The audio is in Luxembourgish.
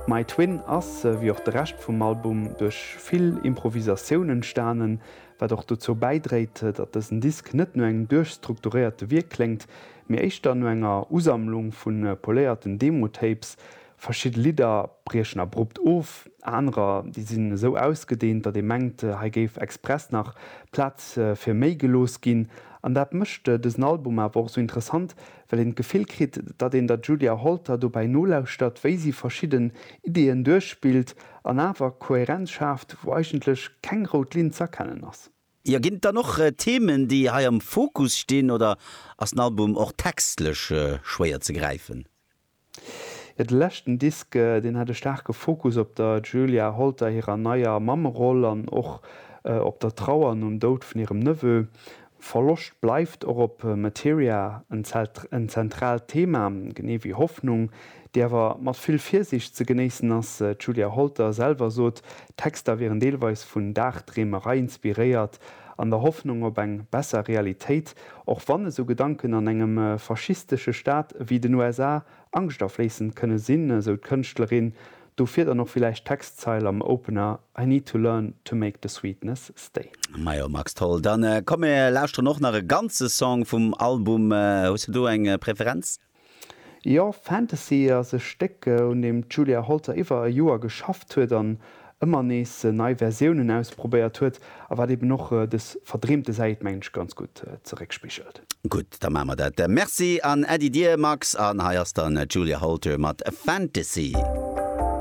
My Twin ass wie auch de Rest vum Album duch vill Improvisationen stanen, wat doch dazu beidreht, dat es ein Disk net nur eng durchstrukturierte Wirk klingt, mir echt dann nur enger Usammlung vun polierten Demotapes, verschiedene Lieder brieschen abrupt auf, andere die sind so ausgedehnt, dat de mengt gave Express nach Platz fir méi gelos gin. An dat mëchte des Album awer auch so interessant, well en Gefehl krit, dat den der Julia Holter do bei Nolausstat wéi sie verschieden Ideen durchspielt, an awer Kohärenz schafft, wo eigentlich keng Rotlin zerkennen ass. Ja, ginnt da noch Themen, die ha am Fokus stehen oder as ein Album auch textlech schwer zu greifen? Et lächten Disk den hat starke Fokus op der Julia Holter ihrer neuer Mammerolle an och op der Trauern um Dod von ihrem Neveu. Verlocht bleibt auch op Materia ein zentral Thema, gene wie Hoffnung, der war mat viel Pfirsicht zu genießen, als Julia Holter selber sot, Texter wären deelweis vun Dachdremerei inspiriert, an der Hoffnung op eng besser Realität, auch wann so Gedanken an engem faschistische Staat wie den USA Angst auflesen könne sinn, so Künstlerin, du fehlt noch vielleicht Textzeile am Opener I need to learn to make the sweetness stay. Meier Max toll. Dann komme lauscht noch nach e ganze Song vom Album hast du eng Präferenz? Ja, Fantasy as se Stecke und dem Julia Holter iwwer a Joer geschafft huet an ëmmer nees neii Versionioen ausprobiert huet, awer eben noch des verdreemte Seitmensch ganz gut zurückspichelt. Gut, dann machen wir dat. Merci an Eddie Dir, Max, an Hayers dann Julia Holter mat Fantasy.